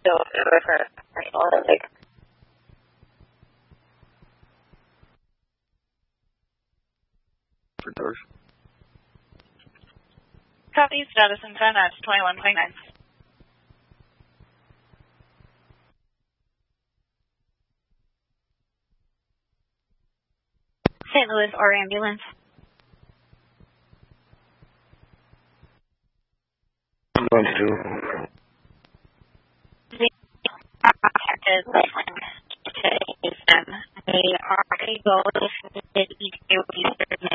still over for personal Olympic. For doors. Copy, status and time at 21:29. St. Louis or ambulance. Ambulance 2. The contacted Lakeland to use them. They are able to each